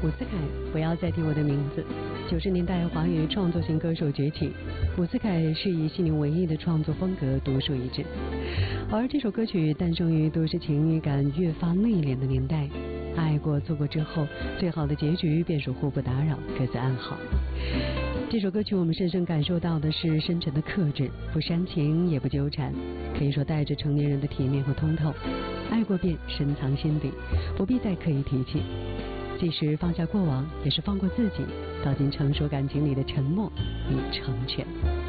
伍思凯，不要再提我的名字。90年代华语创作型歌手崛起，伍思凯是以细腻文艺的创作风格独树一帜。而这首歌曲诞生于都市情欲感越发内敛的年代，爱过错过之后，最好的结局便是互不打扰，各自安好。这首歌曲我们深深感受到的是深沉的克制，不煽情也不纠缠，可以说带着成年人的体面和通透。爱过便深藏心底，不必再刻意提起。既是放下过往，也是放过自己，道尽成熟感情里的沉默与成全。